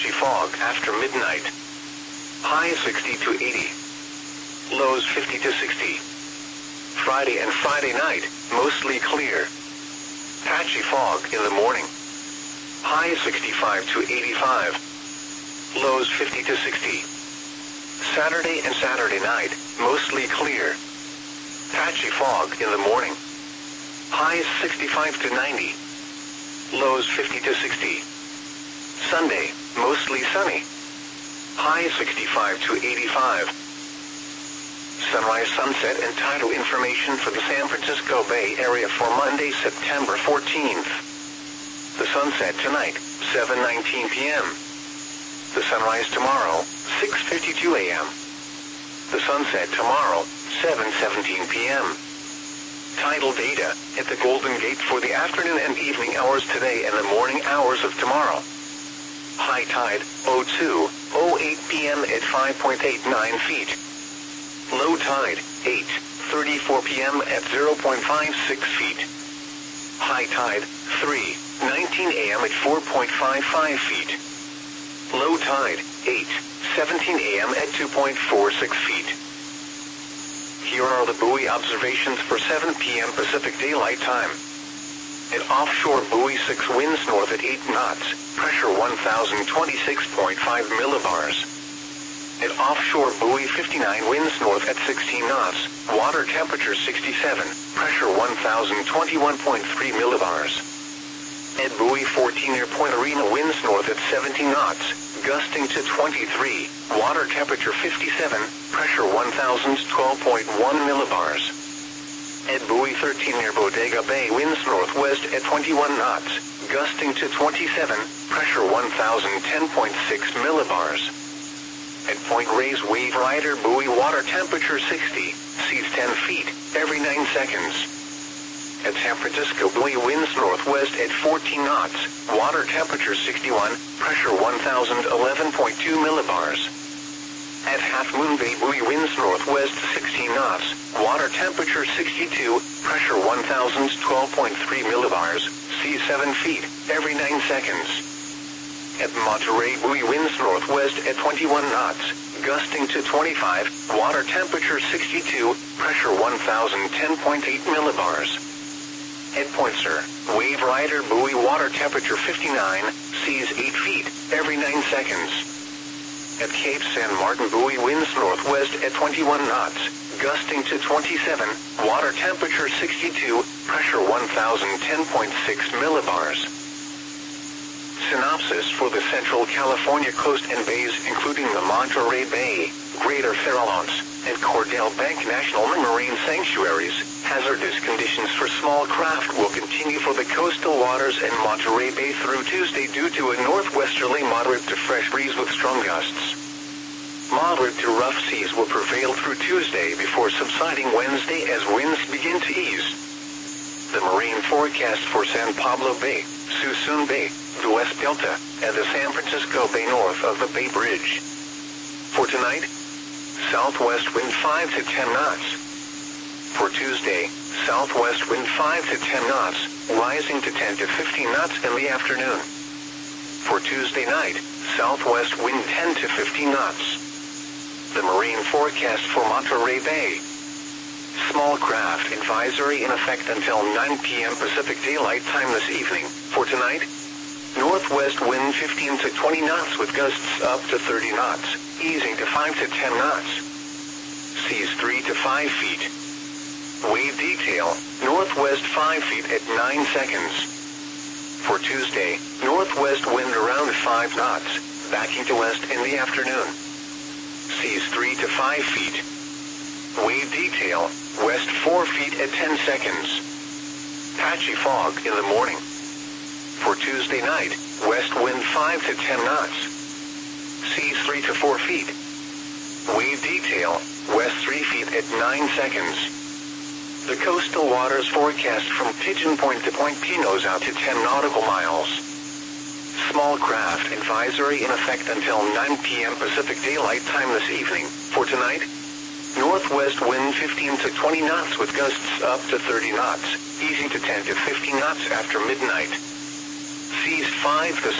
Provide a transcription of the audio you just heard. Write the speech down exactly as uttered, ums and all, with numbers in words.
patchy fog after midnight. Highs sixty to eighty. Lows fifty to sixty. Friday and Friday night, mostly clear. Patchy fog in the morning. Highs sixty-five to eighty-five. Lows fifty to sixty. Saturday and Saturday night, mostly clear. Patchy fog in the morning. Highs sixty-five to ninety. Lows fifty to sixty. Sunday, mostly sunny. Highs sixty-five to eighty-five. Sunrise, sunset, and tidal information for the San Francisco Bay Area for Monday, September fourteenth. The sunset tonight, seven nineteen p m The sunrise tomorrow, six fifty-two a m The sunset tomorrow, seven seventeen p m Tidal data at the Golden Gate for the afternoon and evening hours today and the morning hours of tomorrow. High tide, oh two oh eight p m at five point eight nine feet. Low tide, eight thirty-four p m at zero point five six feet. High tide, three nineteen a m at four point five five feet. Low tide, eight seventeen a m at two point four six feet. Here are the buoy observations for seven p m Pacific Daylight Time. At offshore buoy six, winds north at eight knots, pressure one thousand twenty-six point five millibars. At offshore buoy fifty-nine, winds north at sixteen knots, water temperature sixty-seven, pressure one thousand twenty-one point three millibars. At buoy fourteen, near Point Arena, winds north at seventeen knots, gusting to twenty-three, water temperature fifty-seven, pressure one thousand twelve point one millibars. At buoy thirteen, near Bodega Bay, winds northwest at twenty-one knots, gusting to twenty-seven, pressure one thousand ten point six millibars. At Point Reyes Wave Rider buoy, water temperature sixty, seas ten feet, every nine seconds. At San Francisco buoy, winds northwest at fourteen knots, water temperature sixty-one, pressure one thousand eleven point two millibars. At Half Moon Bay buoy, winds northwest sixteen knots, water temperature sixty-two, pressure one thousand twelve point three millibars, seas seven feet, every nine seconds. At Monterey buoy, winds northwest at twenty-one knots, gusting to twenty-five, water temperature sixty-two, pressure one thousand ten point eight millibars. At Point Sur, Wave Rider buoy, water temperature fifty-nine, seas eight feet, every nine seconds. At Cape San Martin buoy, winds northwest at twenty-one knots, gusting to twenty-seven, water temperature sixty-two, pressure one thousand ten point six millibars. Synopsis for the Central California coast and bays, including the Monterey Bay, Greater Farallones, and Cordell Bank National Marine Sanctuaries. Hazardous conditions for small craft will continue for the coastal waters and Monterey Bay through Tuesday due to a northwesterly moderate to fresh breeze with strong gusts. Moderate to rough seas will prevail through Tuesday before subsiding Wednesday as winds begin to ease. The marine forecast for San Pablo Bay, Suisun Bay, the West Delta, and the San Francisco Bay north of the Bay Bridge. For tonight, southwest wind five to ten knots. For Tuesday, southwest wind five to ten knots, rising to ten to fifteen knots in the afternoon. For Tuesday night, southwest wind ten to fifteen knots. The marine forecast for Monterey Bay. Small craft advisory in effect until nine p m Pacific Daylight Time this evening. For tonight, northwest wind fifteen to twenty knots with gusts up to thirty knots, easing to five to ten knots. Seas three to five feet. Wave detail, northwest five feet at nine seconds. For Tuesday, northwest wind around five knots, backing to west in the afternoon. Seas three to five feet. Wave detail, west four feet at ten seconds. Patchy fog in the morning. For Tuesday night, west wind five to ten knots. Seas three to four feet. Wave detail, west three feet at nine seconds. The coastal waters forecast from Pigeon Point to Point Pinos out to ten nautical miles. Small craft advisory in effect until nine p m Pacific Daylight Time this evening. For tonight, northwest wind fifteen to twenty knots with gusts up to thirty knots, easing to ten to fifteen knots after midnight. Seas five to